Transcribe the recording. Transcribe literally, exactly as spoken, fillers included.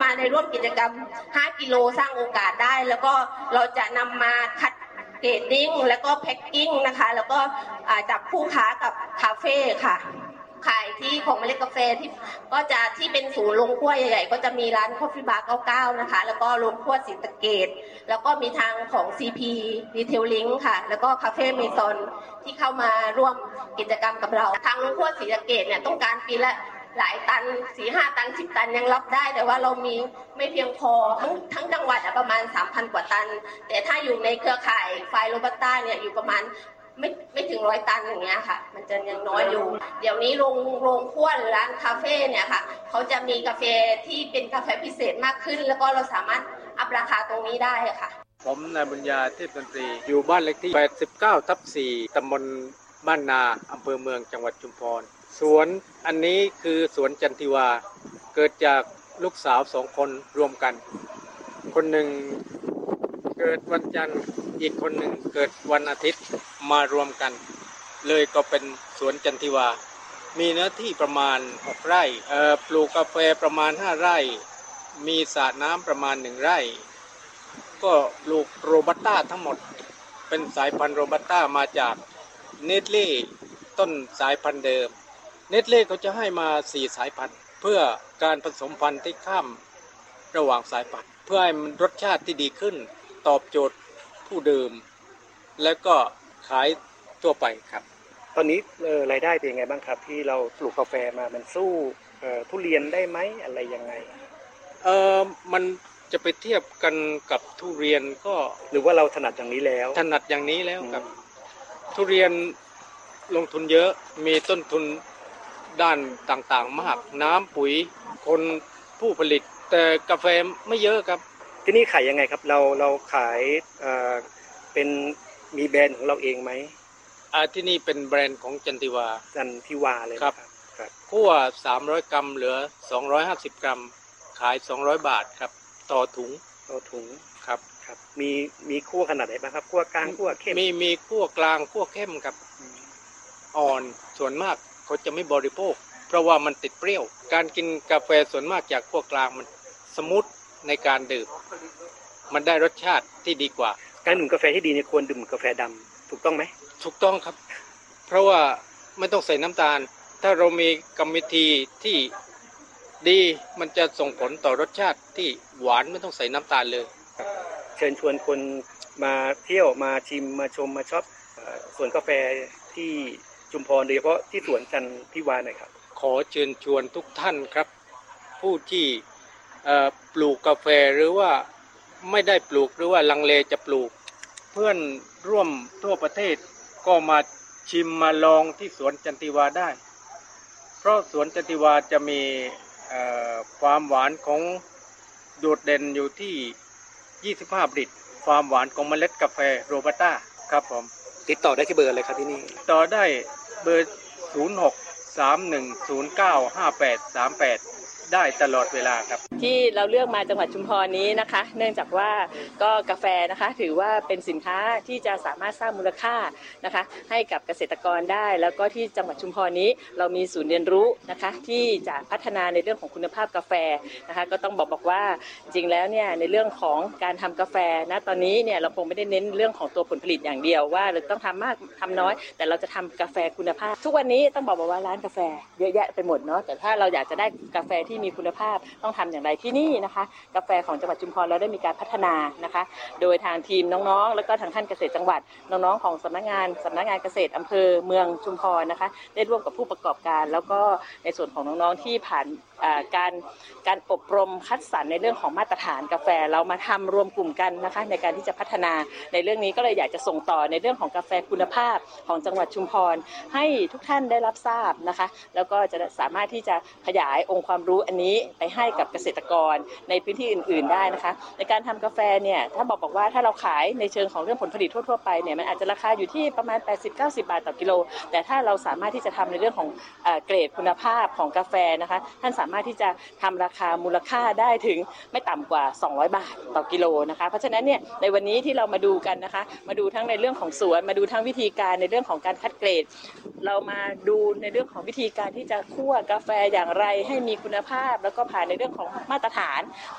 มาในร่วมกิจกรรมห้ากิโลสร้างโอกาสได้แล้วก็เราจะนำมาคัดเกรดดิ้งแล้วก็แพ็คกิ้งนะคะแล้วก็จับคู่ค้ากับคาเฟ่ค่ะขายที่ของเมล็ดกาแฟที่ก็จะที่เป็นศูนย์โรงคั่วใหญ่ๆก็จะมีร้านคอฟฟี่บาร์เก้าสิบเก้านะคะแล้วก็โรงคั่วศรีสะเกษแล้วก็มีทางของ ซี พี Retailing ค่ะแล้วก็คาเฟ่เมซอนที่เข้ามาร่วมกิจกรรมกับเราทางโรงคั่วศรีสะเกษเนี่ยต้องการปีละหลายตันสี่ห้าตันสิบตันยังรับได้แต่ว่าเรามีไม่เพียงพอทั้งทั้งจังหวัดประมาณ สามพัน กว่าตันแต่ถ้าอยู่ในเครือข่ายไฟโรบัสต้าเนี่ยอยู่ประมาณไม่ไม่ถึงร้อยตันอย่างเงี้ยค่ะมันจะยังน้อยอยู่เดี๋ยวนี้โรงโรงคั่วหรือร้านคาเฟ่เนี่ยค่ะเขาจะมีกาแฟที่เป็นกาแฟพิเศษมากขึ้นแล้วก็เราสามารถอัพราคาตรงนี้ได้ค่ะผมนายบุญญาเทพดนตรีอยู่บ้านเลขที่แปดสิบเก้าทับสี่ตำบลบ้านนาอำเภอเมืองจังหวัดชุมพรสวนอันนี้คือสวนจันทิวาเกิดจากลูกสาวสองคนรวมกันคนหนึ่งเกิดวันจันทร์อีกคนหนึ่งเกิดวันอาทิตย์มารวมกันเลยก็เป็นสวนจันทิวามีเนื้อที่ประมาณหกไร่เอ่อปลูกกาแฟประมาณห้าไร่มีสระน้ำประมาณหนึ่งไร่ก็ปลูกโรบัสต้าทั้งหมดเป็นสายพันธุ์โรบัสต้ามาจากเนสเล่ต้นสายพันธุ์เดิมเนสเล่เขาจะให้มาสี่สายพันธุ์เพื่อการผสมพันธุ์ที่ข้ามระหว่างสายพันธุ์เพื่อให้มันรสชาติที่ดีขึ้นตอบโจทย์ผู้ดื่มแล้วก็ขายทั่วไปครับตอนนี้รายได้เป็นยังไงบ้างครับที่เราปลูกกาแฟมามันสู้ทุเรียนได้ไหมอะไรยังไงเออมันจะไปเทียบกันกับทุเรียนก็หรือว่าเราถนัดอย่างนี้แล้วถนัดอย่างนี้แล้วครับทุเรียนลงทุนเยอะมีต้นทุนด้านต่างๆมากน้ำปุ๋ยคนผู้ผลิตแต่กาแฟไม่เยอะครับที่นี่ขายยังไงครับเราเราขายเอ่อเป็นมีแบรนด์ของเราเองไหมอ่าที่นี่เป็นแบรนด์ของจันทิวาจันทิวาเลยครับครับคั่วสามร้อยกรัมเหลือสองร้อยห้าสิบกรัมขายสองร้อยบาทครับต่อถุงต่อถุงครับครับมีมีคั่วขนาดไหนบ้างครับคั่วกลางคั่วเข้มมีมีคั่วกลางคั่วเข้มครับอ่อนส่วนมากเขาจะไม่บริโภคเพราะว่ามันติดเปรี้ยวการกินกาแฟส่วนมากจากคั่วกลางมันสมูทในการดื่มมันได้รสชาติที่ดีกว่าการดื่มกาแฟที่ดีเนี่ยควรดื่มกาแฟดำถูกต้องไหมถูกต้องครับเพราะว่าไม่ต้องใส่น้ำตาลถ้าเรามีกรรมวิธีที่ดีมันจะส่งผลต่อรสชาติที่หวานไม่ต้องใส่น้ำตาลเลยเชิญชวนคนมาเที่ยวมาชิมมาชมมาช็อปสวนกาแฟที่ชุมพรโดยเฉพาะที่สวนจันทิวาหน่อยครับขอเชิญชวนทุกท่านครับผู้ที่ปลูกกาแฟหรือว่าไม่ได้ปลูกหรือว่าลังเลจะปลูกเพื่อนร่วมทั่วประเทศก็มาชิมมาลองที่สวนจันทิวาได้เพราะสวนจันทิวาจะมีความหวานของโดดเด่นอยู่ที่ยี่สิบห้าบริตความหวานของเมล็ดกาแฟโรบัสต้าครับผมติดต่อได้ที่เบอร์อะไรครับที่นี่ต่อได้เบอร์ศูนย์ หก สาม หนึ่ง ศูนย์ เก้า ห้า แปด สาม แปดได้ตลอดเวลาครับที่เราเลือกมาจังหวัดชุมพรนี้นะคะเนื่องจากว่าก็กาแฟนะคะถือว่าเป็นสินค้าที่จะสามารถสร้างมูลค่านะคะให้กับเกษตรกรได้แล้วก็ที่จังหวัดชุมพรนี้เรามีศูนย์เรียนรู้นะคะที่จะพัฒนาในเรื่องของคุณภาพกาแฟนะคะก็ต้องบอกบอกว่าจริงแล้วเนี่ยในเรื่องของการทำกาแฟนะตอนนี้เนี่ยเราคงไม่ได้เน้นเรื่องของตัวผลผลิตอย่างเดียวว่าเราต้องทำมากทำน้อยแต่เราจะทำกาแฟคุณภาพทุกวันนี้ต้องบอกบอกว่าร้านกาแฟเยอะแยะไปหมดเนาะแต่ถ้าเราอยากจะได้กาแฟที่มีคุณภาพต้องทำอย่างไรที่นี่นะคะกาแฟของจังหวัดชุมพรเราได้มีการพัฒนานะคะโดยทางทีมน้องๆแล้วก็ทางท่านเกษตรจังหวัดน้องๆของสำนักงานสำนักงานเกษตรอำเภอเมืองชุมพรนะคะได้ร่วมกับผู้ประกอบการแล้วก็ในส่วนของน้องๆที่ผ่านการการอบรมคัดสรรในเรื่องของมาตรฐานกาแฟเรามาทำรวมกลุ่มกันนะคะในการที่จะพัฒนาในเรื่องนี้ก็เลยอยากจะส่งต่อในเรื่องของกาแฟคุณภาพของจังหวัดชุมพรให้ทุกท่านได้รับทราบนะคะแล้วก็จะสามารถที่จะขยายองค์ความรู้อันนี้ไปให้กับเกษตรกรในพื้นที่อื่นๆได้นะคะในการทำกาแฟเนี่ยถ้าบอกบอกว่าถ้าเราขายในเชิงของเรื่องผลผลิตทั่วๆไปเนี่ยมันอาจจะราคาอยู่ที่ประมาณ แปดสิบถึงเก้าสิบ บาทต่อกิโลแต่ถ้าเราสามารถที่จะทำในเรื่องของเกรดคุณภาพของกาแฟนะคะท่านสามารถที่จะทำราคามูลค่าได้ถึงไม่ต่ำกว่าสองร้อยบาทต่อกิโลนะคะเพราะฉะนั้นเนี่ยในวันนี้ที่เรามาดูกันนะคะมาดูทั้งในเรื่องของสวนมาดูทั้งวิธีการในเรื่องของการคัดเกรดเรามาดูในเรื่องของวิธีการที่จะคั่วกาแฟอย่างไรให้มีคุณภาพแล้วก็ผ่านในเรื่องของมาตรฐาน